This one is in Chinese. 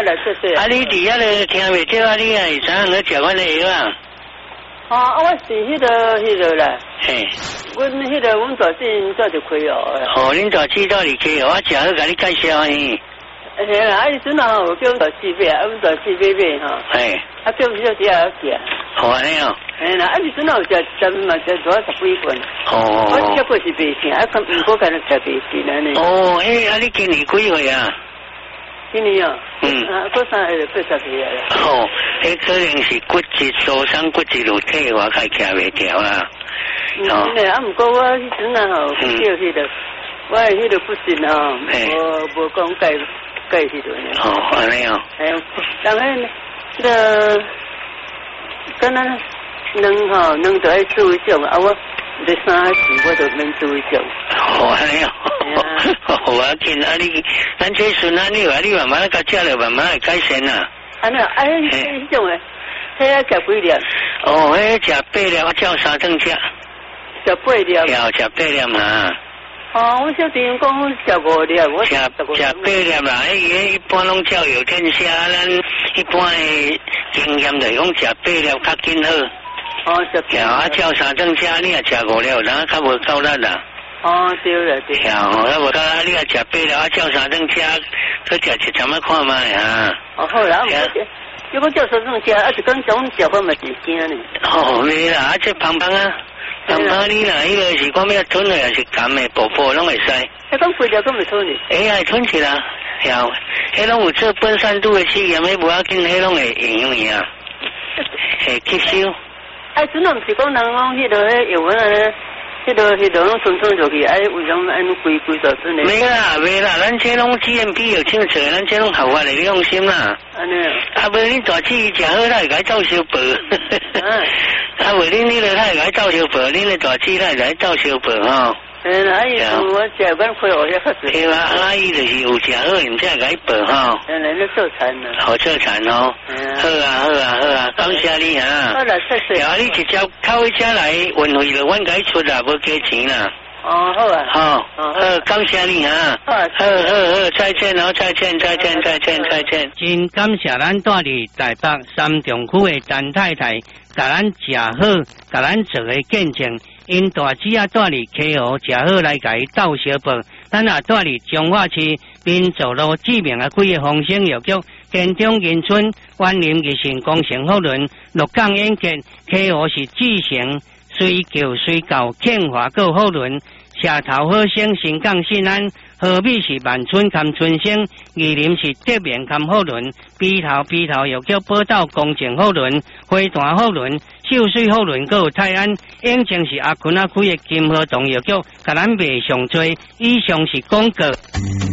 来说说。 啊，你伫遐咧听袂着啊？你会知影咧食阮的药啊？ 我是迄个啦。 嘿。 阮大姐早就开药啦。 哦，恁大姐到底开药，我食好甲你介绍呢。 嘿啦，啊，伊阵啊吼，叫阮大姐买啊，阮大姐买吼。 嘿。 啊，叫小姐也食。 好安尼哦。 嘿啦，啊，伊阵啊有食嘛，食多10几份。 哦。 我结果是袂成，啊，毋过干那食袂成安尼。 哦，啊，你今年几岁啊？ 今年啊，过3个月80岁啊。 哦，可能是骨质疏松，骨质有退化，开徛袂调啦。 真的啊，毋过我迄阵啊吼，叫迄个，我迄个不行啊，无讲介迄个。 哦，安尼哦。 当然，迄个，敢若两就爱注意种啊，我这3时我就免注意种。 哦，安尼哦。好啊，紧啊你，咱这孙啊，你慢慢甲食了，慢慢会改善啦。 安尼，迄种诶，迄个食几粒？ 哦，迄食8粒，我照3顿食。 食8粒。 要食8粒嘛。 哦，我小弟讲食5粒，我食8粒啦。一般拢照有天下，咱一般诶经验就讲食8粒较紧好。 哦，食8粒。 啊，照3顿食，你也食5粒，然较无够力啦。 哦，对了对。 啊，无够力，你也食8粒，啊，照3顿食，去食一针仔看卖啊。 哦，好啦，如果照3顿食，啊，就讲种食法嘛是惊呢。 哦，没啦，啊，这胖胖啊。胖胖你啦，迄个是讲要吞的，也是咸的，薄薄拢会使。 讲肥料，讲袂吞哩。 会吞起啦，迄拢有做分散度的试验，迄无要紧，迄拢会会用去啊，会吸收。 阵啊，毋是讲人讲迄个药丸啊，迄个拢吞落去，为什么安规大樽的？ 没啦，咱这拢 GMP 有清楚，咱这拢合法的，你放心啦。安尼啊。无你大姊食好，他会甲照烧饭。啊，无恁迄个他会甲照烧饭，恁的大姊他会甲照烧饭吼。 阿姨，我食阮开学遐较济。 对啊，阿姨就是有食好，毋才会甲伊报吼。 那做餐啦。好做餐哦。好啊，感谢你啊。 好啦，谢谢。 啊，你直接靠伊遮来运费就阮甲伊出啦，无加钱啦。 哦，好啊。 好，感谢你啊。好，再见哦，再见。真感谢咱住伫台北3重区的陈太太，甲咱食好，甲咱做个见证。因大姊啊住伫溪湖食好来甲伊斗小报，咱也住伫彰化市民族路知名几个风声药局、建中银村、万林日新工程福伦、鹿港演结、溪湖是志成、水桥、庆华购福伦、社头好生、新港信安、河美是万春含春生、宜林是德面含福伦、鼻头药局宝岛工程福伦、花坛福伦、秀水福伦，还有泰安，永清是阿坤啊区的金河洞药局，甲咱卖上多，以上是广告。